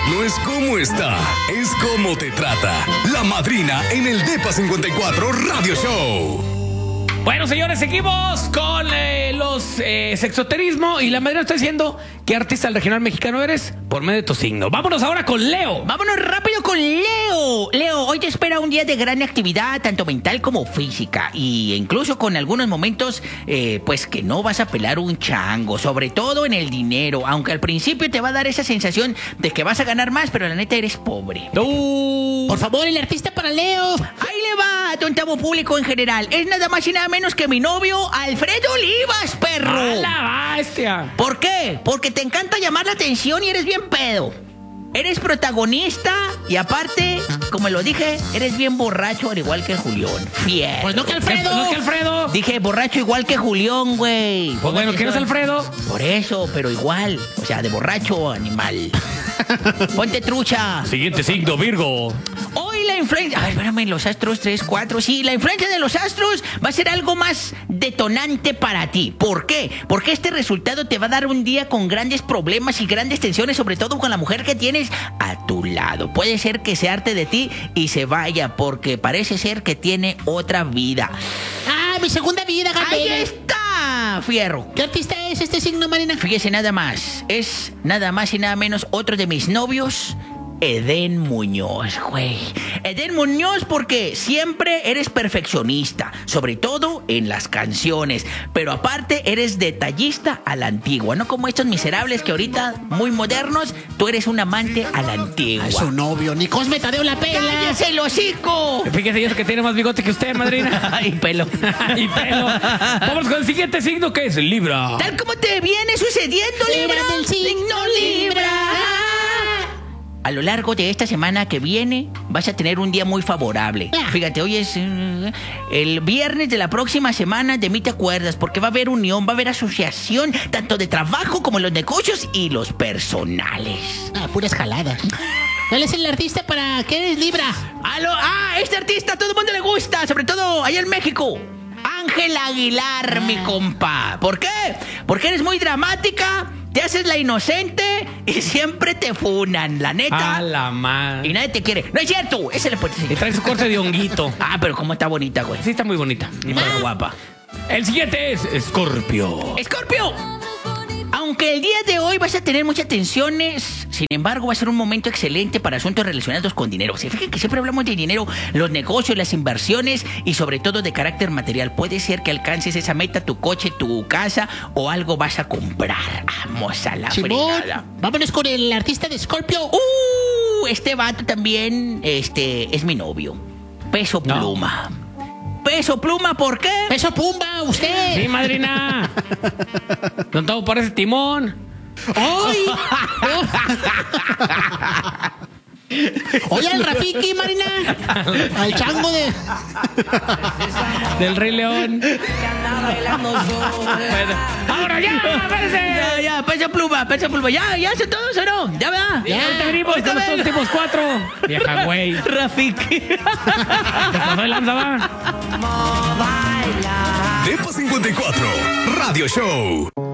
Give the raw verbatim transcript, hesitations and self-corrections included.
no es cómo está, es cómo te trata. La Madrina en el Depa cincuenta y cuatro Radio Show. Bueno, señores, seguimos con eh, los eh, sexoterismo y la madrina está diciendo qué artista del regional mexicano eres por medio de tu signo. Vámonos ahora con Leo. Vámonos rápido con Leo. Leo, hoy te espera un día de gran actividad, tanto mental como física. Y incluso con algunos momentos, eh, pues que no vas a pelar un chango, sobre todo en el dinero. Aunque al principio te va a dar esa sensación de que vas a ganar más, pero la neta eres pobre. Uh. Por favor, el artista para Leo. Ahí le va, tontavo público en general. Es nada más y nada menos que mi novio, Alfredo Olivas, perro. ¡A la bestia! ¿Por qué? Porque te encanta llamar la atención y eres bien pedo. Eres protagonista y aparte, como lo dije, eres bien borracho al igual que Julián. Fiel. Pues no que Alfredo. No que Alfredo. Dije borracho igual que Julián, güey. Pues bueno, ¿quién es Alfredo? Por eso, pero igual. O sea, de borracho animal. Ponte trucha. Siguiente signo, Virgo. Hoy la influencia... Ay, espérame, los astros tres, cuatro... Sí, la influencia de los astros va a ser algo más detonante para ti. ¿Por qué? Porque este resultado te va a dar un día con grandes problemas y grandes tensiones, sobre todo con la mujer que tienes a tu lado. Puede ser que se harte de ti y se vaya, porque parece ser que tiene otra vida. ¡Ah, mi segunda vida, Gabriel! ¡Ahí está, fierro! ¿Qué artista es este signo, Marina? Fíjese nada más. Es nada más y nada menos otro de mis novios... Edén Muñoz, güey. Edén Muñoz porque siempre eres perfeccionista, sobre todo en las canciones, pero aparte eres detallista a la antigua, no como estos miserables que ahorita, muy modernos, tú eres un amante a la antigua. A su novio, ni Cosme Tadeo la pela. ¡Cállese el hocico! Fíjese, eso que tiene más bigote que usted, madrina. Y pelo. Y pelo. Vamos con el siguiente signo, que es Libra. Tal como te viene sucediendo, Libra. Libra del signo Libra. A lo largo de esta semana que viene vas a tener un día muy favorable. Ah. Fíjate, hoy es uh, el viernes de la próxima semana, de mí te acuerdas, porque va a haber unión, va a haber asociación, tanto de trabajo como en los negocios y los personales. Ah, puras jaladas. ¿Cuál es el artista para qué eres Libra? Aló, ah, este artista a todo el mundo le gusta, sobre todo allá en México. Ángel Aguilar, ah. mi compa. ¿Por qué? Porque eres muy dramática, te haces la inocente y siempre te funan, la neta. A la madre. Y nadie te quiere. No es cierto, ese le puede Y trae su corte de honguito. Ah, pero cómo está bonita, güey. Sí, está muy bonita. Y muy guapa. El siguiente es Escorpio. ¡Escorpio! Aunque el día de hoy vas a tener muchas tensiones, sin embargo va a ser un momento excelente para asuntos relacionados con dinero. Se fijan que siempre hablamos de dinero, los negocios, las inversiones y sobre todo de carácter material. Puede ser que alcances esa meta, tu coche, tu casa o algo vas a comprar. Vamos a la Simón, fregada. vámonos con el artista de Scorpio. Uh, este vato también este, es mi novio. Peso Pluma. No. Peso Pluma, ¿por qué? Peso Pumba, usted. Sí, madrina. Don Tavo parece timón. ¡Ay! Oye, al Rafiki, Marina. Al chango de... del Rey León. ¡Ahora ya! ¡Espérense! Ya, ya, Peso Pluma, Peso Pluma. Ya, ya, ¿son todos o no? ¿Ya, verdad? Ya, ahorita venimos con los últimos cuatro. Vieja güey. Rafiki. ¿Te pasó el lanza, va? Depa cincuenta y cuatro Radio Show.